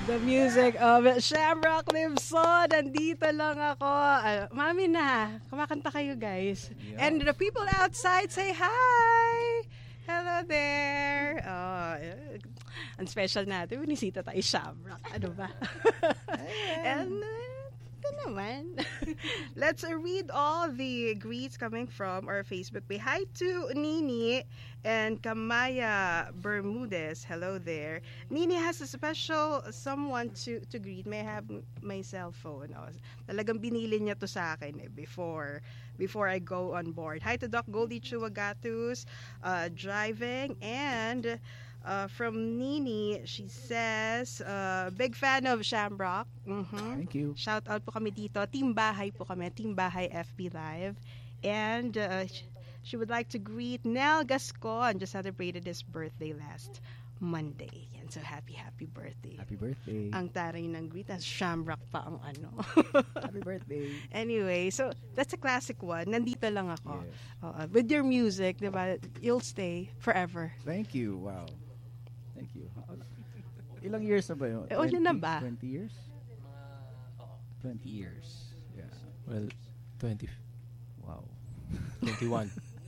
The music of Shamrock lives on. Nandito lang ako. Mami na, kumakanta kayo guys. Yeah. And the people outside say hi. Hello there. Ang special natin, binisita tayo Shamrock. Ano ba? And ito naman. Let's read all the greets coming from our Facebook page. Hi to Nini and Kamaya Bermudez. Hello there. Nini has a special someone to greet. May I have my cell phone? Talagang binili niya to sa akin before I go on board. Hi to Doc Goldie Chuagatus, driving, and from Nini, she says, big fan of Shamrock. Thank you. Shout out po kami dito. Team Bahay po kami. Team Bahay FB Live. And she would like to greet Nel Gascon. Just celebrated his birthday last Monday. Yan, so happy birthday. Happy birthday. Ang taray ng greet. Shamrock pa ang ano. Happy birthday. Anyway, so that's a classic one. Nandito lang ako. Yes. With your music, diba? You'll stay forever. Thank you. Wow. Thank you. Ilang years na ba yun? Ano na ba? 20 years? 20 years. Yeah. Well, 20. Wow. 21.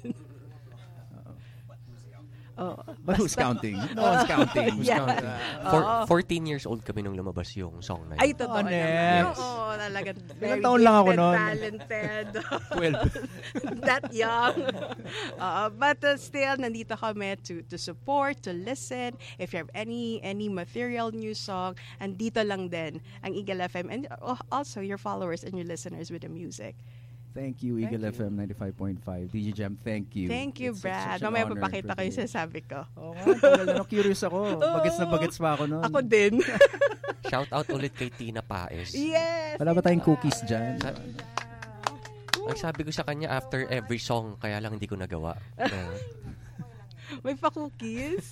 But who's counting? No one's counting. Yeah. 14 years old kami nung lumabas yung song na yun. Ay, totoo naman. Yes. Oo, talagang very Ilang taon lang ako noon? talented. 12. That young. But still, nandito kami to support, to listen. If you have any material new song, andito lang din ang Eagle FM. And also your followers and your listeners with the music. Thank you, Eagle FM 95.5. DJ Jam, thank you. Thank you, It's Brad. such an Mamaya honor papakita and kayo privilege. sa sabi ko. Oo nga, curious ako. Bagets na bagets pa ako noon. Ako din. Shout out ulit kay Tina Paes. Yes. Wala ba tayong cookies dyan? Ang sabi ko sa kanya after every song, kaya lang hindi ko nagawa. May pa-cookies.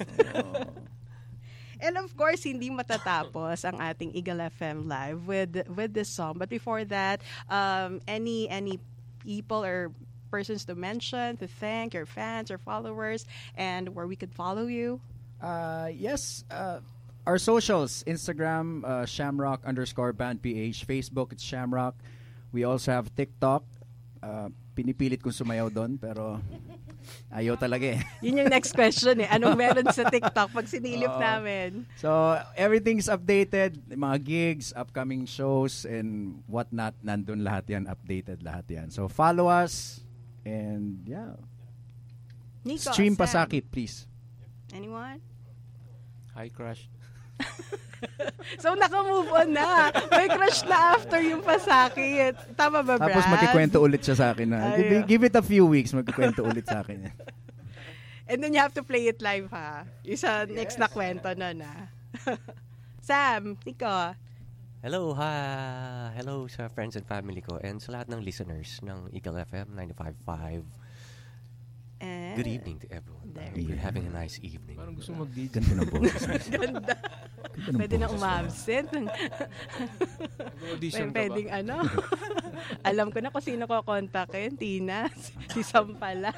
And of course, hindi matatapos ang ating Eagle FM Live with this song. But before that, any people or persons to mention, to thank your fans or followers, and where we could follow you? Yes. Our socials, Instagram, Shamrock_BandPH. Facebook, it's Shamrock. We also have TikTok. Pinipilit kong sumayaw doon, pero ayaw talaga eh. Yun yung next question eh. Anong meron sa TikTok pag sinilip namin? So, everything's updated. Mga gigs, upcoming shows, and whatnot. Nandun lahat yan. Updated lahat yan. So, follow us. And, yeah. Nico, Stream Sam. Pasakit, please. Anyone? Hi, crush. So, naka-move on na. May crush na after yung pasakit. Tama ba, Brad? Tapos magkikwento ulit siya sa akin na. Give it a few weeks, magkikwento ulit sa akin. And then you have to play it live, ha? Yung sa next na kwento nun, ha? Sam, Nico. Hello, hello sa friends and family ko and sa lahat ng listeners ng Eagle FM 95.5. Good evening to everyone. We're having a nice evening. Parang gusto mag-DJ. Ganda ng boses. Ganda. Pwede na umabsent. Audition ka ba? Pwedeng ano. Alam ko na kung sino ko kontakin. Tina. Si Sam pala.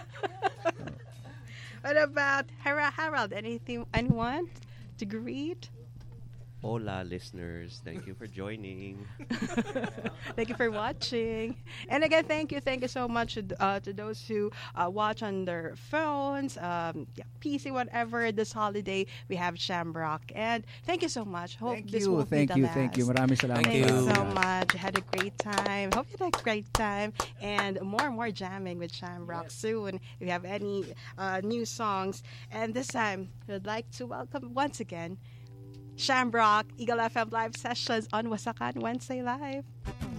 What about Harold? Anyone to greet? Hola, listeners. Thank you for joining. Thank you for watching. And again, thank you so much to those who watch on their phones, PC, whatever. This holiday, we have Shamrock. And thank you so much. Hope this will be the last. Thank you. Maraming salamat. Thank you so much. You had a great time. Hope you had a great time. And more jamming with Shamrock soon. If you have any new songs. And this time, we'd like to welcome once again Shamrock Eagle FM Live Sessions on Wasakan Wednesday Live.